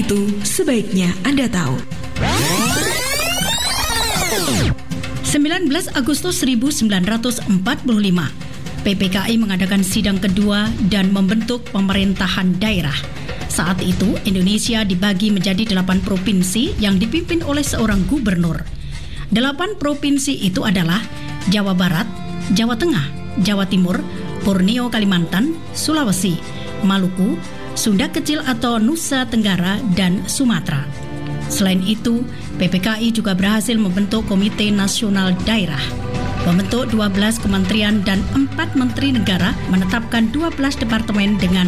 itu sebaiknya Anda tahu. 19 Agustus 1945, PPKI mengadakan sidang kedua dan membentuk pemerintahan daerah. Saat itu, Indonesia dibagi menjadi 8 provinsi yang dipimpin oleh seorang gubernur. 8 provinsi itu adalah Jawa Barat, Jawa Tengah, Jawa Timur, Borneo Kalimantan, Sulawesi, Maluku, Sunda Kecil atau Nusa Tenggara, dan Sumatera. Selain itu, PPKI juga berhasil membentuk Komite Nasional Daerah, membentuk 12 kementerian dan 4 menteri negara, menetapkan 12 departemen dengan